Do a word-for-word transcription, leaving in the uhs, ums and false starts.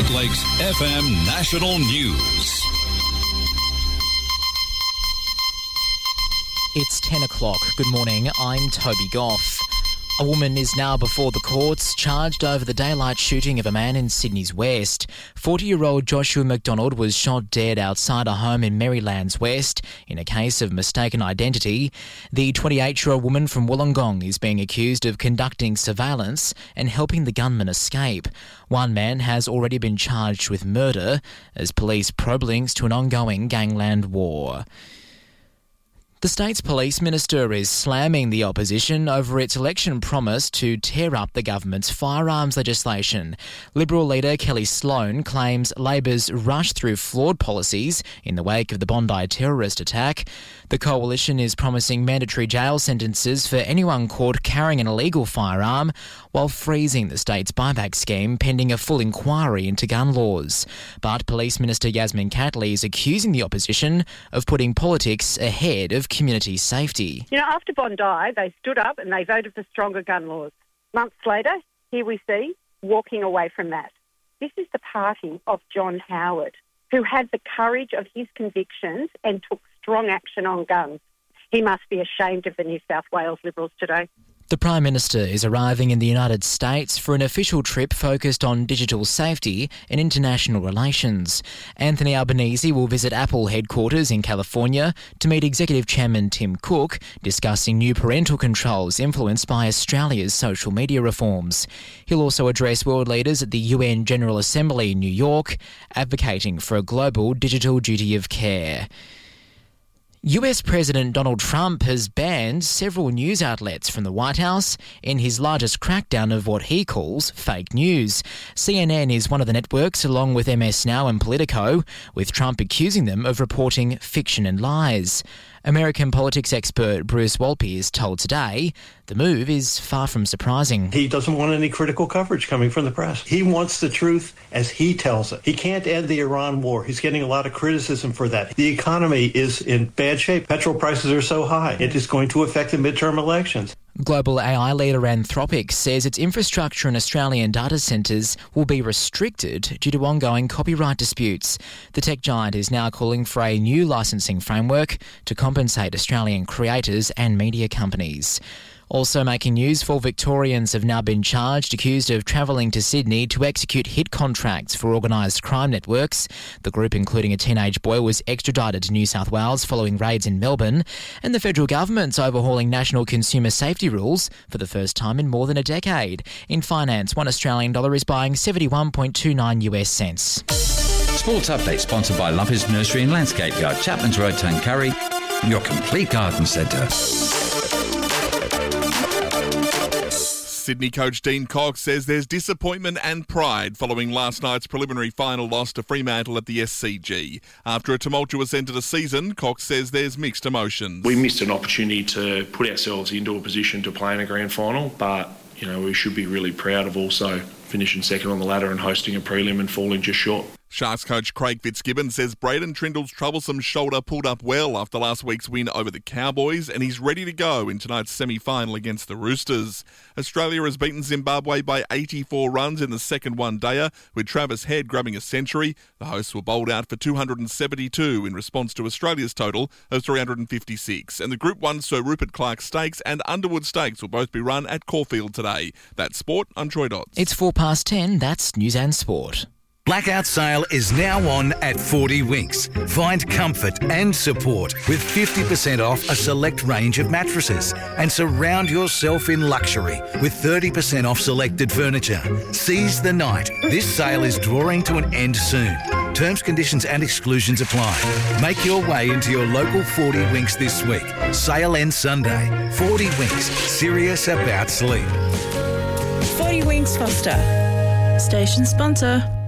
Great Lakes F M National News. It's ten o'clock. Good morning, I'm Toby Goff. A woman is now before the courts, charged over the daylight shooting of a man in Sydney's West. forty-year-old Joshua McDonald was shot dead outside a home in Maryland's West in a case of mistaken identity. The twenty-eight-year-old woman from Wollongong is being accused of conducting surveillance and helping the gunman escape. One man has already been charged with murder as police probe links to an ongoing gangland war. The state's police minister is slamming the opposition over its election promise to tear up the government's firearms legislation. Liberal leader Kelly Sloan claims Labor's rushed through flawed policies in the wake of the Bondi terrorist attack. The coalition is promising mandatory jail sentences for anyone caught carrying an illegal firearm, while freezing the state's buyback scheme pending a full inquiry into gun laws. But Police Minister Yasmin Catley is accusing the opposition of putting politics ahead of community safety. You know, after Bondi, they stood up and they voted for stronger gun laws. Months later, here we see walking away from that. This is the party of John Howard, who had the courage of his convictions and took strong action on guns. He must be ashamed of the New South Wales Liberals today. The Prime Minister is arriving in the United States for an official trip focused on digital safety and international relations. Anthony Albanese will visit Apple headquarters in California to meet Executive Chairman Tim Cook, discussing new parental controls influenced by Australia's social media reforms. He'll also address world leaders at the U N General Assembly in New York, advocating for a global digital duty of care. U S President Donald Trump has banned several news outlets from the White House in his largest crackdown of what he calls fake news. C N N is one of the networks, along with M S Now and Politico, with Trump accusing them of reporting fiction and lies. American politics expert Bruce Wolpe is told today the move is far from surprising. He doesn't want any critical coverage coming from the press. He wants the truth as he tells it. He can't end the Iran war. He's getting a lot of criticism for that. The economy is in bad shape. Petrol prices are so high. It is going to affect the midterm elections. Global A I leader Anthropic says its infrastructure in Australian data centres will be restricted due to ongoing copyright disputes. The tech giant is now calling for a new licensing framework to compensate Australian creators and media companies. Also making news, four Victorians have now been charged, accused of travelling to Sydney to execute hit contracts for organised crime networks. The group, including a teenage boy, was extradited to New South Wales following raids in Melbourne. And the federal government's overhauling national consumer safety rules for the first time in more than a decade. In finance, one Australian dollar is buying seventy-one point two nine US cents. Sports update sponsored by Lumpers Nursery and Landscape Yard, Chapman's Road, Tuncurry, your complete garden centre. Sydney coach Dean Cox says there's disappointment and pride following last night's preliminary final loss to Fremantle at the S C G. After a tumultuous end to the season, Cox says there's mixed emotions. We missed an opportunity to put ourselves into a position to play in a grand final, but you know we should be really proud of also finishing second on the ladder and hosting a prelim and falling just short. Sharks coach Craig Fitzgibbon says Braden Trindle's troublesome shoulder pulled up well after last week's win over the Cowboys, and he's ready to go in tonight's semi-final against the Roosters. Australia has beaten Zimbabwe by eighty-four runs in the second one-dayer, with Travis Head grabbing a century. The hosts were bowled out for two hundred seventy-two in response to Australia's total of three hundred fifty-six. And the Group one Sir Rupert Clarke Stakes and Underwood Stakes will both be run at Caulfield today. That's sport. I'm Troy Dodds. It's four past ten. That's News and Sport. Blackout sale is now on at forty Winks. Find comfort and support with fifty percent off a select range of mattresses and surround yourself in luxury with thirty percent off selected furniture. Seize the night. This sale is drawing to an end soon. Terms, conditions and exclusions apply. Make your way into your local forty Winks this week. Sale ends Sunday. forty Winks. Serious about sleep. forty Winks Foster. Station sponsor.